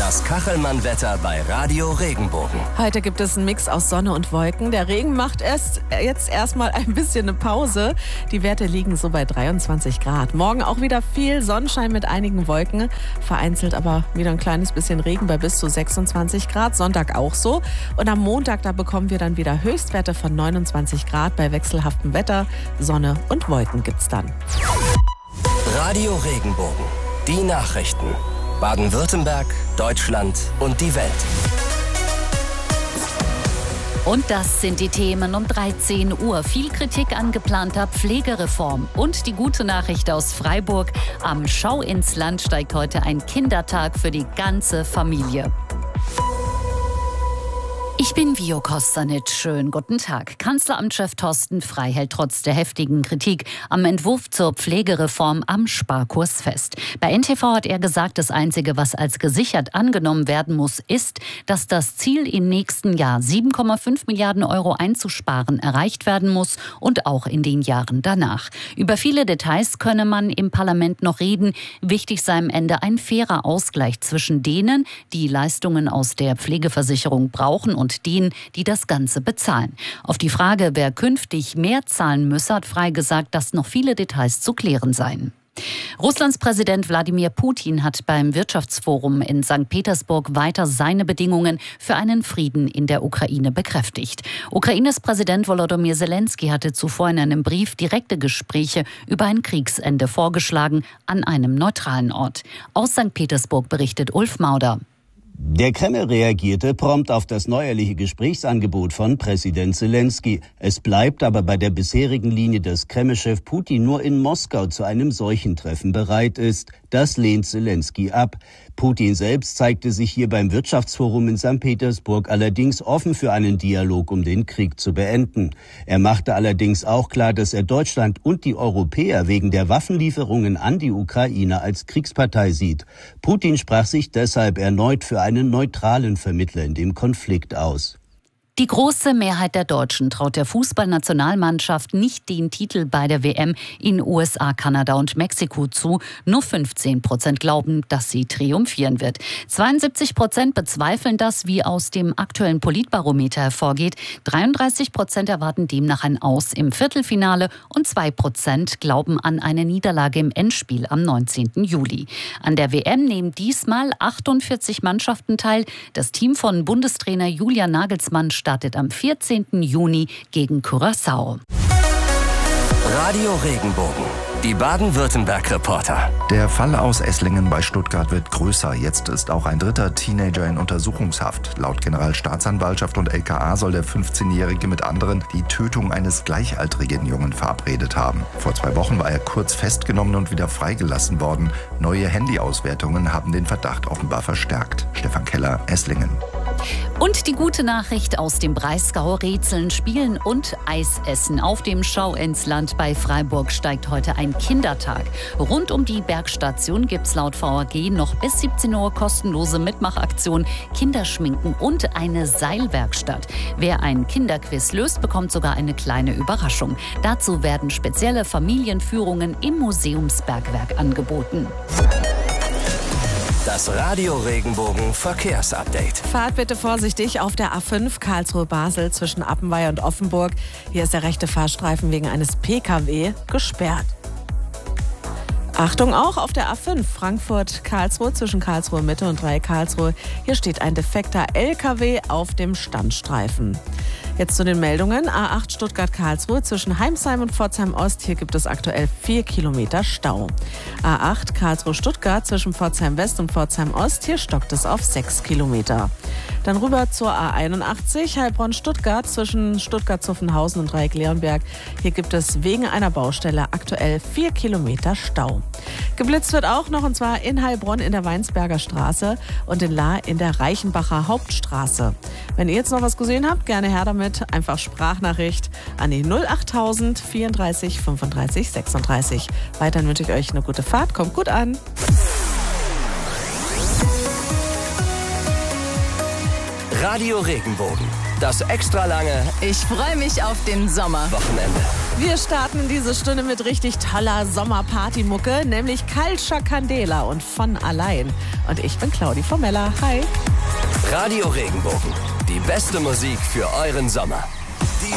Das Kachelmann-Wetter bei Radio Regenbogen. Heute gibt es einen Mix aus Sonne und Wolken. Der Regen macht jetzt erstmal ein bisschen eine Pause. Die Werte liegen so bei 23 Grad. Morgen auch wieder viel Sonnenschein mit einigen Wolken. Vereinzelt aber wieder ein kleines bisschen Regen bei bis zu 26 Grad. Sonntag auch so. Und am Montag, da bekommen wir dann wieder Höchstwerte von 29 Grad bei wechselhaftem Wetter. Sonne und Wolken gibt's dann. Radio Regenbogen. Die Nachrichten. Baden-Württemberg, Deutschland und die Welt. Und das sind die Themen um 13 Uhr. Viel Kritik an geplanter Pflegereform. Und die gute Nachricht aus Freiburg. Am Schau ins Land steigt heute ein Kindertag für die ganze Familie. Ich bin Vio Kostanic. Schönen guten Tag. Kanzleramtschef Thorsten Frey hält trotz der heftigen Kritik am Entwurf zur Pflegereform am Sparkurs fest. Bei NTV hat er gesagt, das Einzige, was als gesichert angenommen werden muss, ist, dass das Ziel im nächsten Jahr 7,5 Milliarden Euro einzusparen erreicht werden muss und auch in den Jahren danach. Über viele Details könne man im Parlament noch reden. Wichtig sei am Ende ein fairer Ausgleich zwischen denen, die Leistungen aus der Pflegeversicherung brauchen und denen, die das Ganze bezahlen. Auf die Frage, wer künftig mehr zahlen müsse, hat Frey gesagt, dass noch viele Details zu klären seien. Russlands Präsident Wladimir Putin hat beim Wirtschaftsforum in St. Petersburg weiter seine Bedingungen für einen Frieden in der Ukraine bekräftigt. Ukraines Präsident Volodymyr Zelensky hatte zuvor in einem Brief direkte Gespräche über ein Kriegsende vorgeschlagen an einem neutralen Ort. Aus St. Petersburg berichtet Ulf Mauder. Der Kreml reagierte prompt auf das neuerliche Gesprächsangebot von Präsident Zelensky. Es bleibt aber bei der bisherigen Linie, dass Kreml-Chef Putin nur in Moskau zu einem solchen Treffen bereit ist. Das lehnt Zelensky ab. Putin selbst zeigte sich hier beim Wirtschaftsforum in St. Petersburg allerdings offen für einen Dialog, um den Krieg zu beenden. Er machte allerdings auch klar, dass er Deutschland und die Europäer wegen der Waffenlieferungen an die Ukraine als Kriegspartei sieht. Putin sprach sich deshalb erneut für einen neutralen Vermittler in dem Konflikt aus. Die große Mehrheit der Deutschen traut der Fußballnationalmannschaft nicht den Titel bei der WM in USA, Kanada und Mexiko zu. Nur 15% glauben, dass sie triumphieren wird. 72% bezweifeln das, wie aus dem aktuellen Politbarometer hervorgeht. 33% erwarten demnach ein Aus im Viertelfinale und 2% glauben an eine Niederlage im Endspiel am 19. Juli. An der WM nehmen diesmal 48 Mannschaften teil. Das Team von Bundestrainer Julian Nagelsmann startet am 14. Juni gegen Curaçao. Radio Regenbogen. Die Baden-Württemberg-Reporter. Der Fall aus Esslingen bei Stuttgart wird größer. Jetzt ist auch ein dritter Teenager in Untersuchungshaft. Laut Generalstaatsanwaltschaft und LKA soll der 15-Jährige mit anderen die Tötung eines gleichaltrigen Jungen verabredet haben. Vor 2 Wochen war er kurz festgenommen und wieder freigelassen worden. Neue Handyauswertungen haben den Verdacht offenbar verstärkt. Stefan Keller, Esslingen. Und die gute Nachricht aus dem Breisgau: Rätseln, Spielen und Eis essen. Auf dem Schau ins Land bei Freiburg steigt heute ein Kindertag. Rund um die Bergstation gibt's laut VAG noch bis 17 Uhr kostenlose Mitmachaktion, Kinderschminken und eine Seilwerkstatt. Wer ein Kinderquiz löst, bekommt sogar eine kleine Überraschung. Dazu werden spezielle Familienführungen im Museumsbergwerk angeboten. Das Radio Regenbogen Verkehrsupdate. Fahrt bitte vorsichtig auf der A5 Karlsruhe-Basel zwischen Appenweier und Offenburg. Hier ist der rechte Fahrstreifen wegen eines PKW gesperrt. Achtung auch auf der A5 Frankfurt-Karlsruhe zwischen Karlsruhe Mitte und Dreieck Karlsruhe. Hier steht ein defekter LKW auf dem Standstreifen. Jetzt zu den Meldungen. A8 Stuttgart-Karlsruhe zwischen Heimsheim und Pforzheim-Ost. Hier gibt es aktuell 4 Kilometer Stau. A8 Karlsruhe-Stuttgart zwischen Pforzheim-West und Pforzheim-Ost. Hier stockt es auf 6 Kilometer. Dann rüber zur A81 Heilbronn-Stuttgart zwischen Stuttgart-Zuffenhausen und Dreieck-Leonberg. Hier gibt es wegen einer Baustelle aktuell 4 Kilometer Stau. Geblitzt wird auch noch, und zwar in Heilbronn in der Weinsberger Straße und in Lahr in der Reichenbacher Hauptstraße. Wenn ihr jetzt noch was gesehen habt, gerne her damit. Einfach Sprachnachricht an die 08000 34 35 36. Weiterhin wünsche ich euch eine gute Fahrt. Kommt gut an. Radio Regenbogen. Das extra lange Ich freue mich auf den Sommer. Wochenende. Wir starten in diese Stunde mit richtig toller Sommerpartymucke, nämlich Calcia Candela und Von allein. Und ich bin Claudi Formella. Hi. Radio Regenbogen. Die beste Musik für euren Sommer.